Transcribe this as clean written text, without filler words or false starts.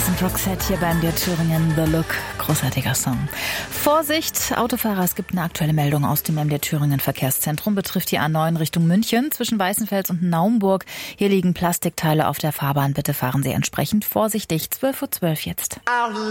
und Roxette hier bei MDR Thüringen. The Look, großartiger Song. Vorsicht, Autofahrer, es gibt eine aktuelle Meldung aus dem MDR Thüringen Verkehrszentrum. Betrifft die A9 Richtung München zwischen Weißenfels und Naumburg. Hier liegen Plastikteile auf der Fahrbahn. Bitte fahren Sie entsprechend vorsichtig. 12:12 Uhr jetzt.